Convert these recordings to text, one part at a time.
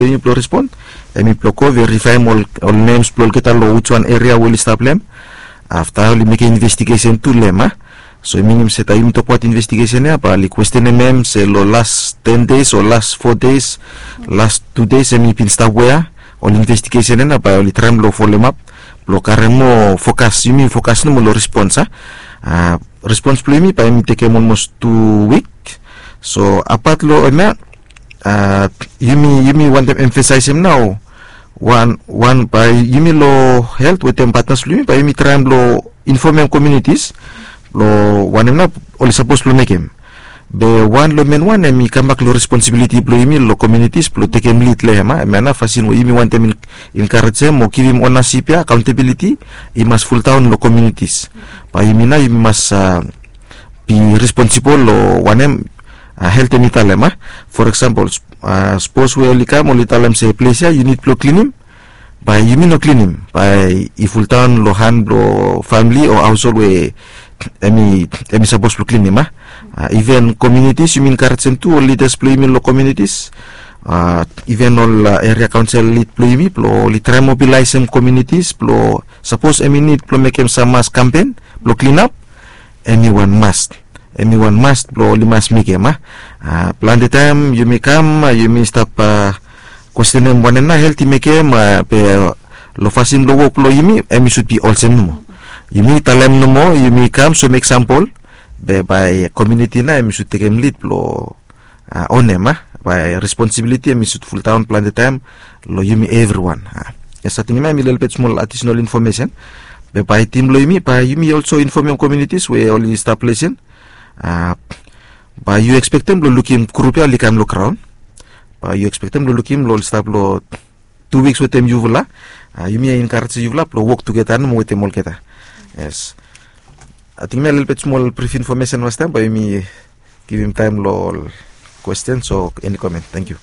Emi plo respond. Emi plo ko verify all names plo kita lo which one area will stop them. After we make investigation to them, so minim seta im to pot investigation ya pa li question mem se lo last 10 days or last 4 days, last 2 days emi pin stop where all investigation na pa li tram lo follow up lo karemo focus yumi focus no lo response response plo mi pa emi take almost 2 week. So apat lo na yumi want them emphasize him now. One by yumi lo health with them partners lo by yumi try lo inform communities lo one na only supposed to make him be one lo men one yumi come back lo responsibility lo yumi lo communities lo take him lead le ma mana fasin wo yumi want them encourage him mo give him ownership ya accountability he must full town lo communities by yumi na yumi must be responsible lo one health ni talema. For example, suppose we only come only talam say place you need to clean him. By you mean no clean him. By if full town lo hand lo family or household we emi supposed to clean him. Even communities you mean encourage them to leaders play me lo communities. Even all area council lead play me lo try mobilize them communities lo suppose emi need to make them some mass campaign lo clean up. Anyone must blow only must make him plan the time you may come you may stop question him one na healthy make him pe lo fasin lo work lo yumi should be all same no yumi talem no mo you may come so make sample by community na should take him lead lo on him by responsibility should full town plan the time lo yumi everyone yes I think little bit small additional information by team lo yumi by yumi also inform communities we only start placing by you expect them to look him kurupya likam lo crown by you expect them to look him lo stop lo 2 weeks with them yuvla you may encourage yuvla lo work together no with them all kita yes I think a little bit small brief information was time by me give him time lo questions or any comment. Thank you.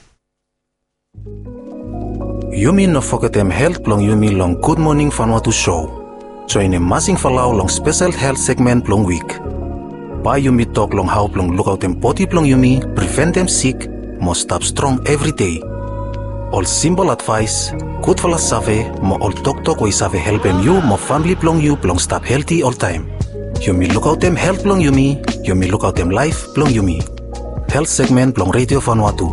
Yumi no forget them health long yumi long good morning Vanuatu show join a massing falau long special health segment long week. By yumi talk long how long look out them body long yumi prevent them sick must stop strong every day. All simple advice good for la save mo all talk we save help them you mo family long you long stop healthy all time. Yumi look out them health long yumi look out them life long yumi health segment long Radio Vanuatu.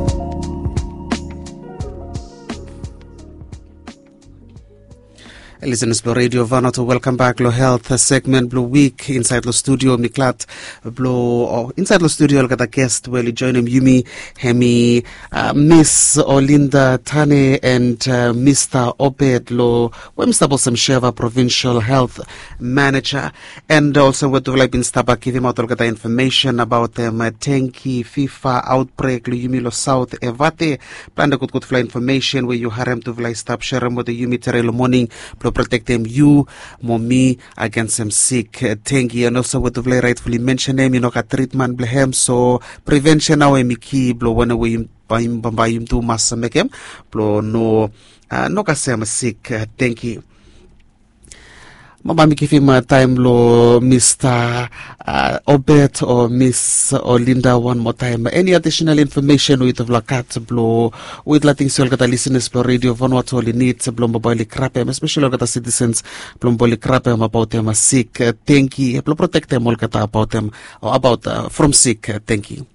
Listeners, Blue Radio Vanuatu, welcome back. Lo Health segment, Blue Week, inside the studio, Miklat, Blue, inside the studio, I'll get a guest, where you join him, Yumi, Hemi, Miss Olinda Tane, and Mr. Obed Lo, Mr. Bosam Sheva, Provincial Health Manager, and also what we've been staba give him out all the information about them, Tenki, FIFA outbreak, Lo Yumi Lo South, Evate, plan the good fly information where you harem to fly stop, share them with the Yumi Terrell morning, protect them you mommy against them sick tengi and also what the rightfully mention them ka treatment blehem so prevention now key blow when we bayim to mas mekem blow no ka sem sick tengi Mama give him time lo Mr. Obed or Miss Olinda one more time. Any additional information with Vlakat blow with letting so the listeners blow Radio Vanuatu only needs blomboli crapem, especially the citizens blomboli crapem about them sick thank you blow protect them all about them or about from sick thank you.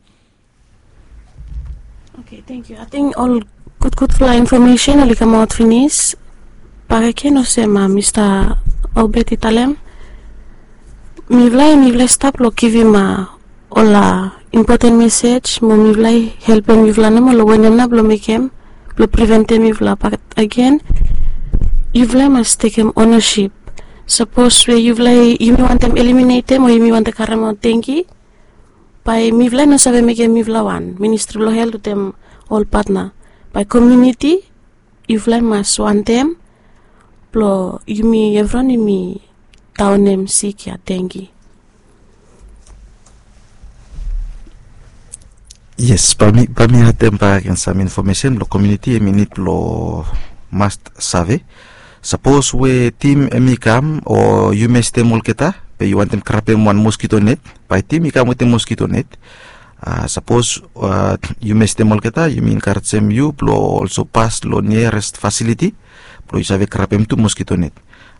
Okay, thank you. I think all good fly information only come out finish. Para que no sema Mr. Obed Italem mi vlai stop lo give him ola important message mo mi vlai help mi vla na mo lo wenem na blo make him blo prevent mi vla but again you vlai must take him ownership suppose where you vlai you want them eliminate them or you want the karamo tengi by mi vlai no sabe make mi vla one ministry lo help them all partner by community you vlai must want them Plo yumi everyone mi taunem sick ya tengi. Yes, pami hatem pa some information lo community mi need lo must save. Suppose we team emikam or you may stay molketa, but you want them crape one mosquito net. By team ikam with the mosquito net. Suppose you may stem olketa, you mean kartsem you plo also pass lo nearest facility plo isave krapem tu mosquito net.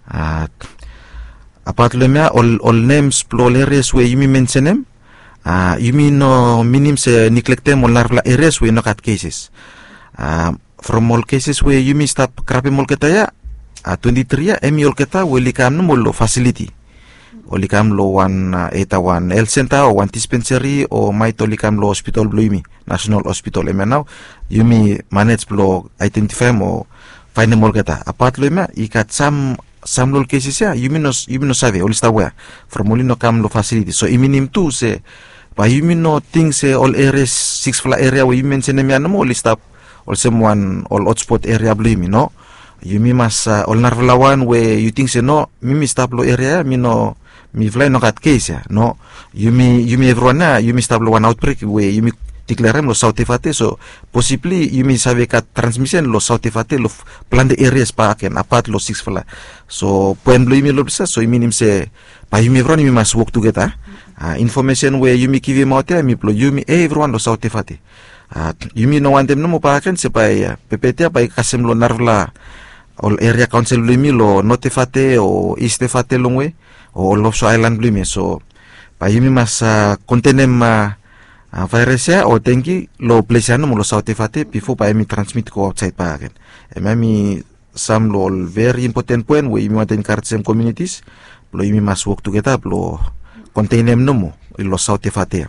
Apart lemia all names plo areas where you mentionem, you mean no minim se neglectem all larva areas where no cat cases. From all cases where you stop krapem olketa ya 23 ya emi olketa weli kam no lo facility. Olikam lo one health center or one dispensary or might olikam lo hospital blumi national hospital emenau yumi manage lo identify mo find them olketa apart lo ema ikat some lo cases ya yumi no save olista where from olino kam lo facility so iminim tu se pa yumi no things se all areas 6 fla area where you mention em no olista all someone all hotspot area blumi no yumi mas all narvlawan where you think se no mimi stop lo area mi no mi fly no cat case ya no yumi everyone yumi stable one outbreak we yumi declarem lo sautifate so possibly yumi save cat transmission lo sautifate lo plan de areas pa ken apat lo 6 fala so point lo yumi lo bisa so yumi nim se pa yumi everyone yumi mas work together information we yumi give him out mi plo yumi everyone lo sautifate yumi no wantem no mo pa ken se pa PPT pa kasem lo narvla all area council lo yumi lo notifate o istefate longwe o Lofso Island blumi so pa yumi mas contenem virus ya o tengi lo place ano mo lo sautifate before pa yumi transmit ko outside pa akin mi some lo very important point we yumi want encourage some communities lo yumi mas work together lo contenem no mo lo sautifate.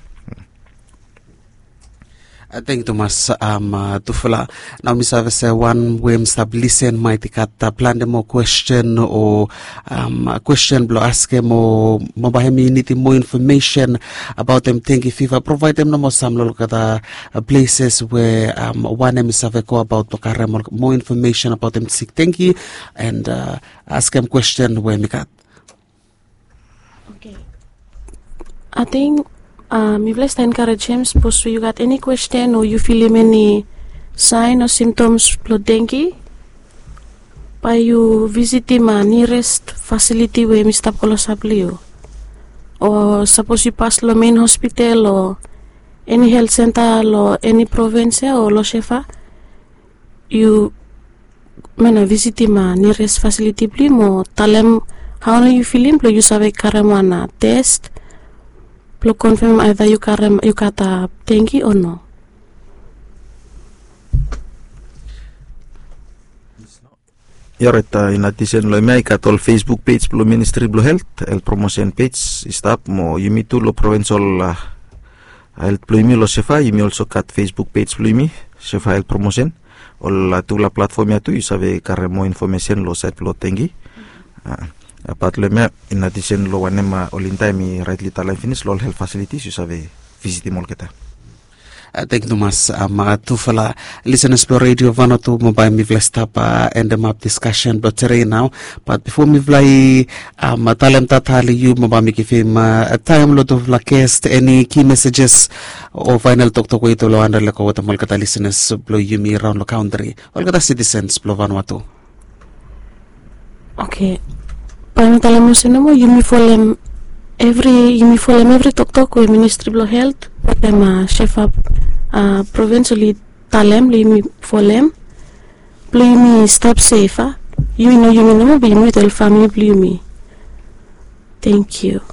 Thank you, Thomas. Tufula. Now, Mr. Avese, one way Mr. Listen might kat plan demo question or question blow ask him or mobahemi need more information about them. Think if you provide them no more some look at places where one Mr. Aveko about Tokarem more information about them. Thank you and ask him question where me kat. Okay. I think. If let's encourage him, suppose you got any question or you feel any sign or symptoms of dengue, by you visit him nearest facility where Mr. Kolosablio, or suppose you pass the main hospital or any health center or any province or lo shefa, you visit him nearest facility or tell him how you feel him, you save karamana test. Lo confirm either you kata dengue or no. Yareta in addition lo may kat all Facebook page lo Ministry of Health el promotion page stop mo yumi tu lo provincial health plumi lo shefa yumi also kat Facebook page plumi shefa health promotion all tu la platform ya tu you save karemo information lo site lo dengue. Apart lemia in addition lo wanema all in time rightly tala finish lo health facilities you save visit molketa. Thank you, Mas. Tufala listeners to Radio Vanuatu mobile mi stop and the map discussion but today now. But before me fly talem tatali you mobile mi kifim time lot of cast any key messages or final talk to ito lo under la ko molketa listeners blow you me around the country. All kata citizens blow Vanuatu. Okay. Panitalam mo sino mo yumi folem every tok with Ministry of Health pema shefa provincially talem yumi folem yumi stop safe yumi no be yumi tel family yumi. Thank you.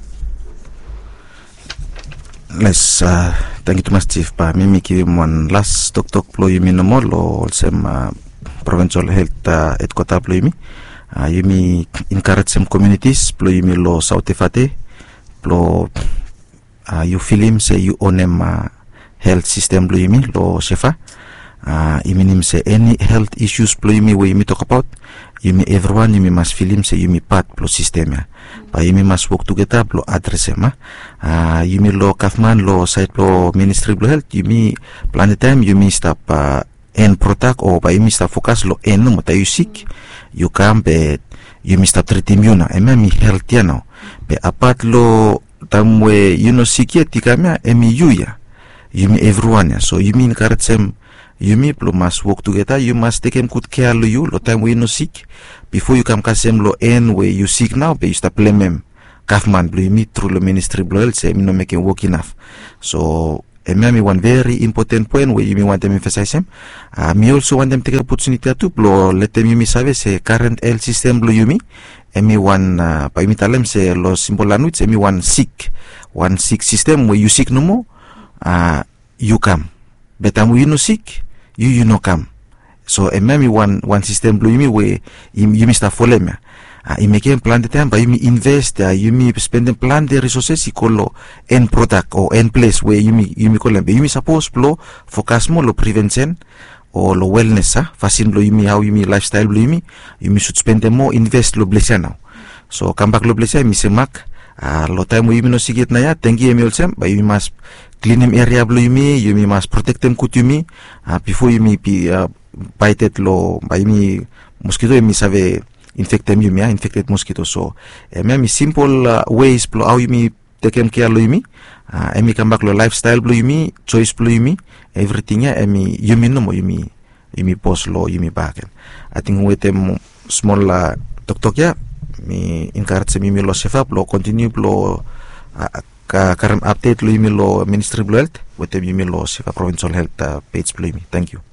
Let's thank you to Mas Chief pa mimi ki one last tok plo yumi no mo lo sem provincial health et kota plo yumi. Yumi encourage some communities plo yumi lo sautifate plo you feel him say you own him health system plo yumi lo shefa yumi say any health issues plo yumi we yumi talk about yumi everyone yumi must feel him say yumi part plo system ya pa yumi must work together plo address him yumi lo kafman lo site plo Ministry of Health yumi plan the time yumi stop and protect or by yumi stop focus lo en no mata you sick you come be you must treat immune mi health ya no be apat lo tamwe you know sikia tikamya you ya you me everyone ya so you mean karatsem you me plo must work together you must take good care lo you lo time we no sick before you come kasem lo en way you sick now be you stop lemem government blue me through the Ministry of Health say me no making work enough so mi one very important point where you want them emphasize him. Me also want them take opportunity to blow let them you save say current health system blow you me. Mi one pa mi talem say lo simple language mi one sick system where you sick no more you come. But you no sick you no come. So mi one system blow you me where you Mr. Folem. You make a plan the time, but you invest, you spend the plan the resources, you call end product or end place where you call them. You suppose blow focus more lo prevention or lo wellness, facing blow you how you lifestyle blow you should spend them more invest lo blessing now. So come back lo blessing, me say Mac, lo time where you no see get na ya, thank you also, but you must clean them area blow you must protect them kut you before you bite it lo by me mosquito you save infected infected mosquito. So mi simple ways blow how you take care lo you mi come back lo lifestyle blow you choice blow you everything you no mo you post lo you back. I think with them small tok ya mi encourage mi lo save up lo continue lo current update lo you lo Ministry of Health with them you lo save provincial health page blow you. Thank you.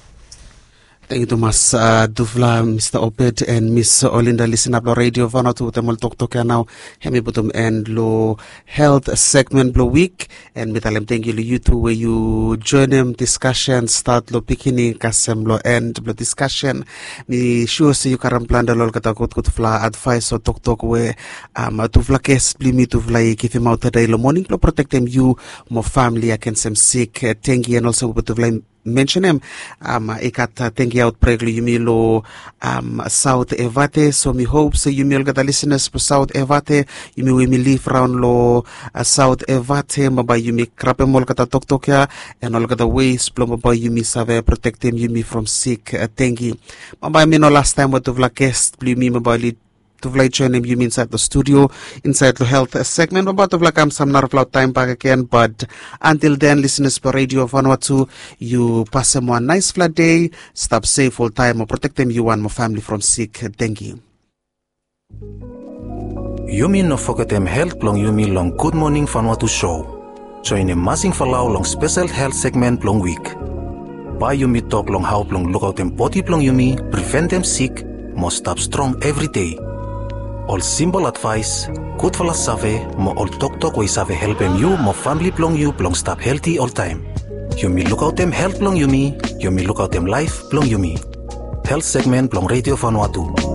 Thank you, Thomas Duvla, Mr. Obed, and Miss Olinda. Listen up, lo radio Vanuatu, temol tok now. Hemi butum and lo health segment lo week, and mitalem thank you you two where you join them discussion start lo beginning kasem lo end lo discussion. Mi sure see you karam plan da lol kata kut fla advice so tok where tuvla kes blimi tuvla give him out today lo morning lo protect them you more family against them sick thank you and also tuvla mention him ikat thank you outbreak lo yumilo South Evate, so me hope so you will get the listeners for South Evate you will live around lo South Evate maba you me krape mol kata tok ya and all kata ways plum maba you me save protect them you me from sick thank you maba me no last time what of la guest blue me maba to fly join him you mean inside the studio inside the health segment about of like some narflow time back again, but until then listeners for Radio Vanuatu you pass them one nice flat day, stop safe all time or protect them you and my family from sick. Thank you. You mean no forget them health long you mean long Good Morning Vanuatu show. Join a massing falau long special health segment long week. By you me talk long how long look out them body long you me prevent them sick must stop strong every day. All simple advice, good for la save, mo all talk we save help them you, mo family plong you plong stop healthy all time. You me look out them health plong you me look out them life plong you me. Health segment plong Radio Vanuatu.